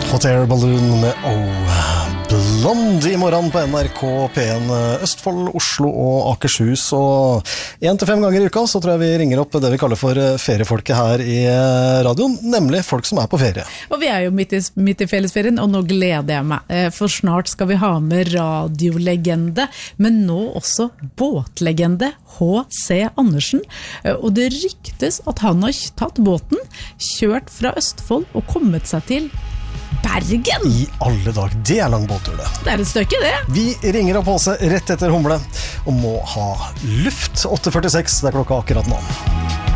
Hot Air Balloon med Blond I morgen på NRK P1 Østfold, Oslo og Akershus. Og 1-5 ganger I uka så tror jeg vi ringer opp det vi kaller for feriefolket her I radioen, nemlig folk som på ferie. Og vi jo midt I fellesferien, og nå gleder jeg meg. For snart skal vi ha med radiolegende, men nå også båtlegende H.C. Andersen. Og det ryktes at han har tatt båten, kjørt fra Østfold og kommet seg til Bergen. I alle dag, det lang båttur det. Det et stykke det. Vi ringer opp Åse rett etter Humle og må ha luft. 8:46, det klokka akkurat nå.